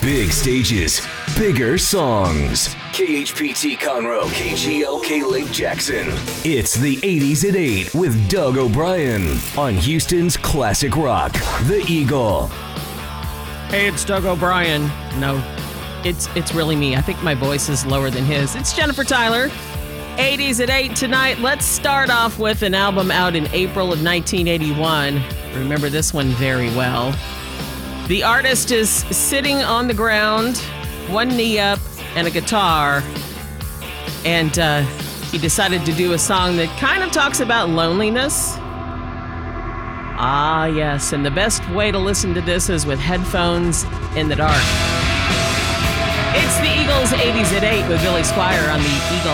Big stages, bigger songs. KHPT Conroe, KGLK Lake Jackson. It's the 80s at 8 with Doug O'Brien on Houston's Classic Rock, The Eagle. Hey, it's Doug O'Brien. No, it's really me. I think my voice is lower than his. It's Jennifer Tyler. 80s at 8 tonight. Let's start off with an album out in April of 1981. Remember this one very well. The artist is sitting on the ground, one knee up, and a guitar. And he decided to do a song that kind of talks about loneliness. Ah, yes. And the best way to listen to this is with headphones in the dark. It's the Eagles' 80s at 8 with Billy Squier on the Eagle